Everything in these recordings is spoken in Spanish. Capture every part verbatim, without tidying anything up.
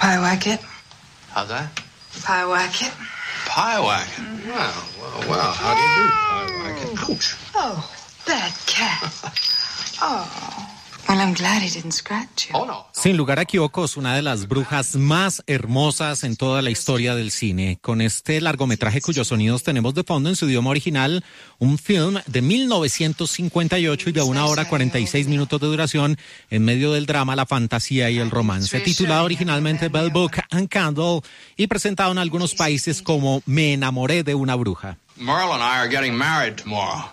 Pyewacket. How's that? Pyewacket. Pyewacket. Mm-hmm. Well, well, well. How do you do, Pyewacket? Ouch. Oh, that cat. Oh. Well, I'm glad he didn't scratch you. Oh, no. Sin lugar a equívocos, una de las brujas más hermosas en toda la historia del cine. Con este largometraje cuyos sonidos tenemos de fondo en su idioma original, un film de mil novecientos cincuenta y ocho y de una hora cuarenta y seis minutos de duración en medio del drama, la fantasía y el romance. Titulado originalmente Bell, Book and Candle y presentado en algunos países como Me enamoré de una bruja. Merle and I are getting married tomorrow.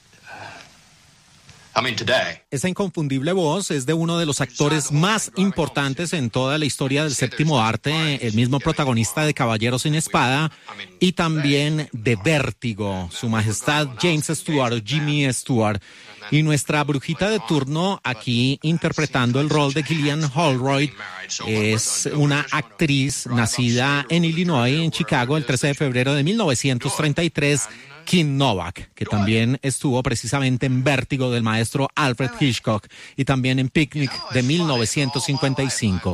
I mean, today. Esa inconfundible voz es de uno de los actores más importantes en toda la historia del séptimo arte, el mismo protagonista de Caballeros sin Espada y también de Vértigo, Su Majestad James Stewart o Jimmy Stewart. Y nuestra brujita de turno aquí interpretando el rol de Gillian Holroyd es una actriz nacida en Illinois, en Chicago, el trece de febrero de mil novecientos treinta y tres, Kim Novak, que también estuvo precisamente en Vértigo del maestro Alfred Hitchcock y también en Picnic de mil novecientos cincuenta y cinco.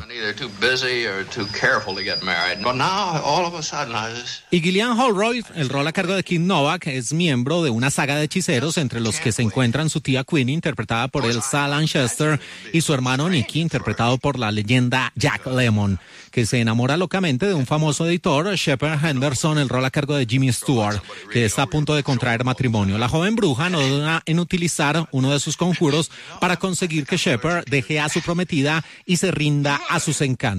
Y Gillian Holroyd, el rol a cargo de Kim Novak, es miembro de una saga de hechiceros entre los que se encuentran su tía Queenie, interpretada por Elsa Lanchester, y su hermano Nicky, interpretado por la leyenda Jack Lemmon, que se enamora locamente de un famoso editor, Shepard Henderson, el rol a cargo de Jimmy Stewart, que está a punto de contraer matrimonio. La joven bruja no duda en utilizar uno de sus conjuros para conseguir que Shepard deje a su prometida y se rinda a sus encantos.